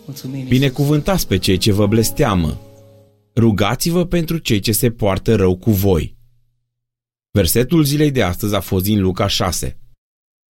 Mulțumim, Binecuvântați pe cei ce vă blesteamă. Rugați-vă pentru cei ce se poartă rău cu voi. Versetul zilei de astăzi a fost din Luca 6.